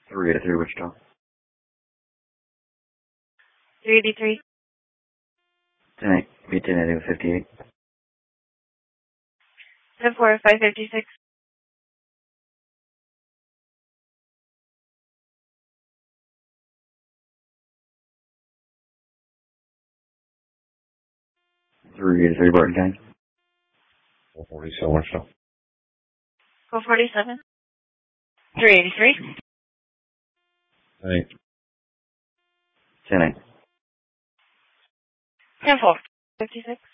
383 Wichita. 383. 10-8. Be 10-8 with 58. 10-4, 556. .383 Barton County. 447 Wichita. 447. 383. 10-8. 10-8. 10-4, 56.